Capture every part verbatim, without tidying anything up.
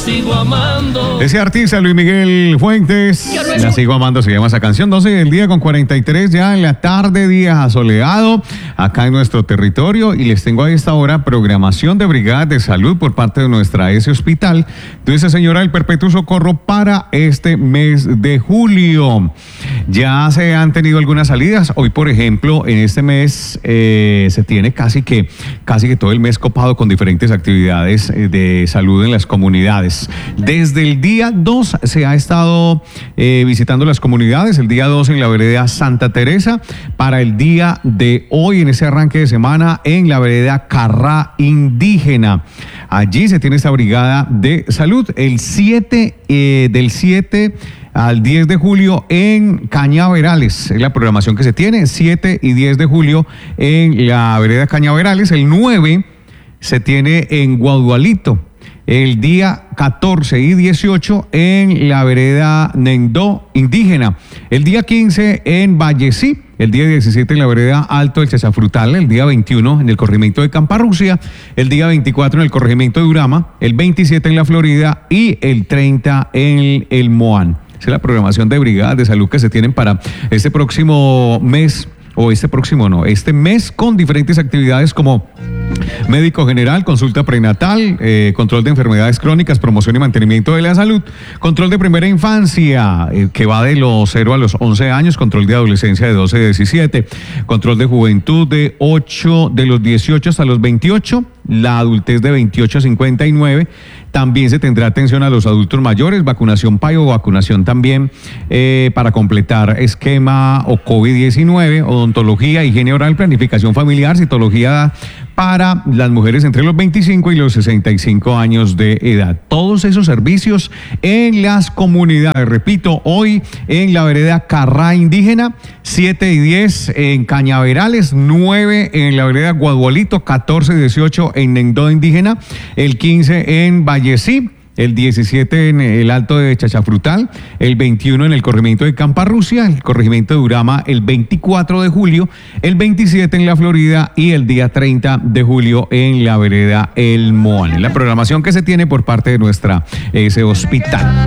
sigo amando. Ese artista Luis Miguel Fuentes, La sigo amando, se llama esa canción. doce del día con cuarenta y tres ya en la tarde, día asoleado acá en nuestro territorio, y les tengo a esta hora programación de brigadas de salud por parte de nuestra S Hospital. Entonces, señora del Perpetuo Socorro para este mes de julio. Ya se han tenido algunas salidas. Hoy, por ejemplo, en este mes eh, se tiene casi que, casi que todo el mes copado con diferentes actividades eh, de salud en las comunidades. Desde el día dos se ha estado eh, visitando las comunidades, el día dos en la vereda Santa Teresa, para el día de hoy, en ese arranque de semana, en la vereda Carrá Indígena. Allí se tiene esta brigada de salud el siete, eh, del siete al diez de julio en Cañaverales. Es la programación que se tiene, siete y diez de julio en la vereda Cañaverales. El nueve se tiene en Guadualito. El día catorce y dieciocho en la vereda Nendó Indígena. El día quince en Vallecí. El día diecisiete en la vereda Alto del Chachafrutal. El día veintiuno en el corregimiento de Camparrusia. El día veinticuatro en el corregimiento de Urama. El veintisiete en la Florida. Y el treinta en el Moán. Esa es la programación de brigadas de salud que se tienen para este próximo mes. O este próximo no, este mes, con diferentes actividades como médico general, consulta prenatal, eh, control de enfermedades crónicas, promoción y mantenimiento de la salud, control de primera infancia, eh, que va de los cero a los once años, control de adolescencia de doce a diecisiete, control de juventud de ocho, de los dieciocho hasta los veintiocho, la adultez de veintiocho a cincuenta y nueve. También se tendrá atención a los adultos mayores, vacunación P A I o vacunación también eh, para completar esquema o COVID diecinueve, odontología, higiene oral, planificación familiar, citología para las mujeres entre los veinticinco y los sesenta y cinco años de edad. Todos esos servicios en las comunidades. Repito, hoy en la vereda Carrá Indígena, siete y diez en Cañaverales, nueve en la vereda Guadualito, catorce y dieciocho en Nendó Indígena, el quince en Vallecí, el diecisiete en el Alto de Chachafrutal, el veintiuno en el corregimiento de Camparrusia, el corregimiento de Urama el veinticuatro de julio, el veintisiete en la Florida y el día treinta de julio en la vereda El Moán. La programación que se tiene por parte de nuestra ese hospital.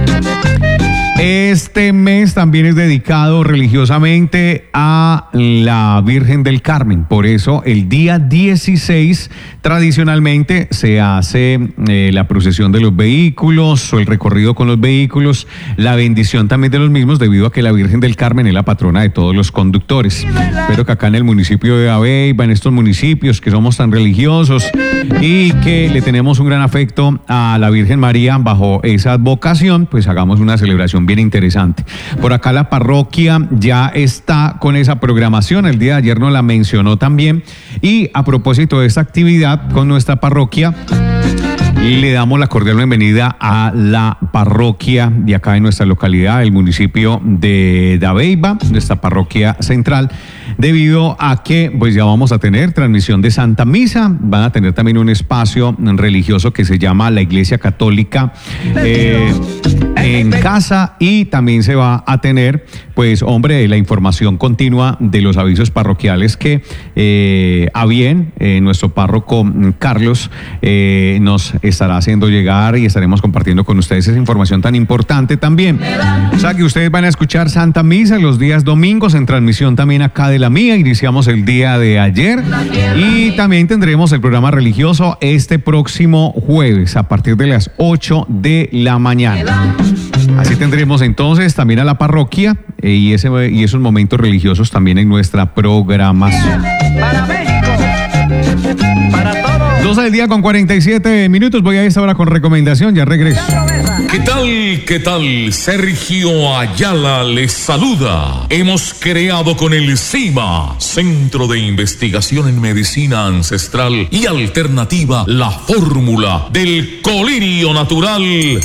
Este mes también es dedicado religiosamente a la Virgen del Carmen. Por eso el día dieciséis tradicionalmente se hace eh, la procesión de los vehículos o el recorrido con los vehículos, la bendición también de los mismos, debido a que la Virgen del Carmen es la patrona de todos los conductores. Espero que acá en el municipio de Dabeiba, en estos municipios que somos tan religiosos y que le tenemos un gran afecto a la Virgen María bajo esa advocación, pues hagamos una celebración bien interesante. Por acá la parroquia ya está con esa programación, el día de ayer nos la mencionó también, y a propósito de esta actividad con nuestra parroquia, le damos la cordial bienvenida a la parroquia de acá en nuestra localidad, el municipio de Dabeiba, nuestra parroquia central, debido a que pues ya vamos a tener transmisión de Santa Misa, van a tener también un espacio religioso que se llama la Iglesia Católica eh, en casa, y también se va a tener pues hombre la información continua de los avisos parroquiales que eh, a bien eh, nuestro párroco Carlos eh, nos estará haciendo llegar, y estaremos compartiendo con ustedes esa información tan importante también. O sea que ustedes van a escuchar Santa Misa los días domingos en transmisión también acá de la mía. Iniciamos el día de ayer y también tendremos el programa religioso este próximo jueves a partir de las ocho de la mañana. Así tendremos entonces también a la parroquia eh, y, ese, y esos momentos religiosos también en nuestra programación. Para México, para todos. doce del día con cuarenta y siete minutos. Voy a esta hora con recomendación, ya regreso. ¿Qué tal? ¿Qué tal? Sergio Ayala les saluda. Hemos creado con el CIMA, Centro de Investigación en Medicina Ancestral y Alternativa, la fórmula del colirio natural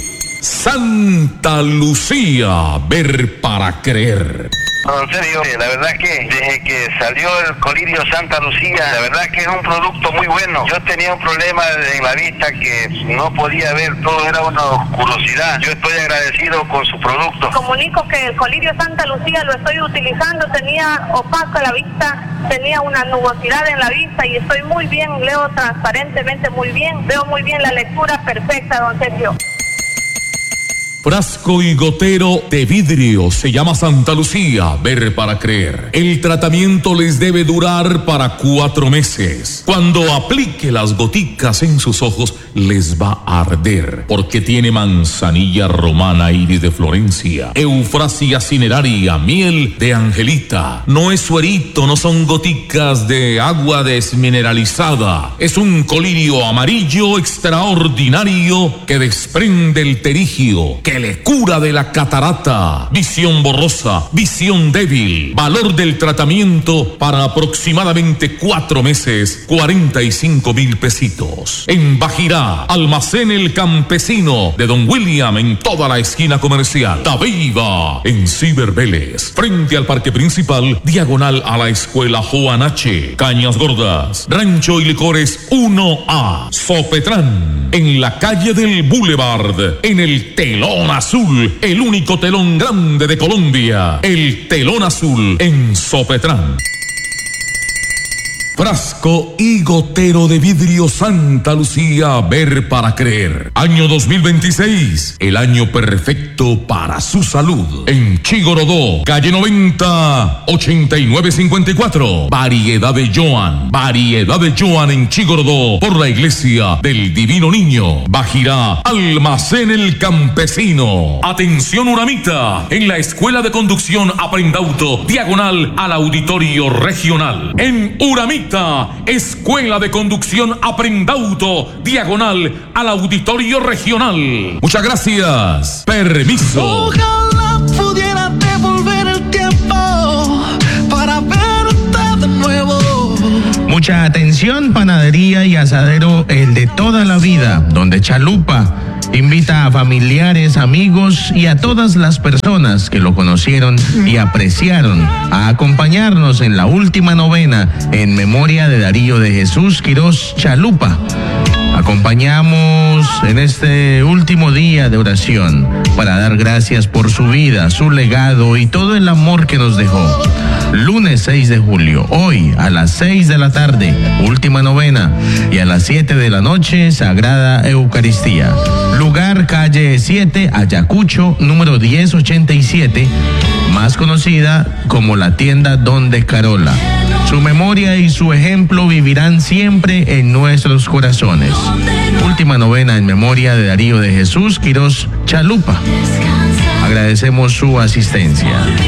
Santa Lucía, ver para creer. No, en serio, la verdad que desde que salió el colirio Santa Lucía, la verdad que es un producto muy bueno. Yo tenía un problema en la vista que no podía ver, todo era una oscurosidad. Yo estoy agradecido con su producto. Comunico que el colirio Santa Lucía lo estoy utilizando, tenía opaca la vista, tenía una nubosidad en la vista y estoy muy bien, leo transparentemente muy bien, veo muy bien la lectura perfecta, don Sergio. Frasco y gotero de vidrio, se llama Santa Lucía, ver para creer. El tratamiento les debe durar para cuatro meses. Cuando aplique las goticas en sus ojos, les va a arder, porque tiene manzanilla romana, iris de Florencia, eufrasia cineraria, miel de angelita. No es suerito, no son goticas de agua desmineralizada. Es un colirio amarillo extraordinario que desprende el terigio, que le cura de la catarata, visión borrosa, visión débil. Valor del tratamiento para aproximadamente cuatro meses, cuarenta y cinco mil pesitos. En Bajirá, Almacén El Campesino de Don William, en toda la esquina comercial. Tabeiba, en Ciber Vélez, frente al parque principal, diagonal a la escuela Juan H. Cañas Gordas, Rancho y Licores uno A. Sopetrán, en la calle del Boulevard, en el Telón Azul, el único telón grande de Colombia. El Telón Azul en Sopetrán. Frasco y gotero de vidrio Santa Lucía, ver para creer. Año dos mil veintiséis, el año perfecto para su salud. En Chigorodó, calle noventa, ochenta y nueve cincuenta y cuatro. Variedad de Joan, variedad de Joan en Chigorodó, por la iglesia del Divino Niño. Bajirá, Almacén El Campesino. Atención Uramita, en la Escuela de Conducción Aprendauto, diagonal al Auditorio Regional. En Uramita, Escuela de Conducción Aprendauto, diagonal al Auditorio Regional. Muchas gracias. Permiso. Ojalá pudiera devolver el tiempo para verte de nuevo. Mucha atención, panadería y asadero El de Toda la Vida, donde Chalupa invita a familiares, amigos y a todas las personas que lo conocieron y apreciaron a acompañarnos en la última novena en memoria de Darío de Jesús Quirós Chalupa. Acompañamos en este último día de oración para dar gracias por su vida, su legado y todo el amor que nos dejó. Lunes seis de julio, hoy a las seis de la tarde, última novena, y a las siete de la noche, Sagrada Eucaristía. Lugar calle siete, Ayacucho, número diez ochenta y siete, más conocida como la tienda Donde Carola. Su memoria y su ejemplo vivirán siempre en nuestros corazones. Última novena en memoria de Darío de Jesús Quirós Chalupa. Agradecemos su asistencia.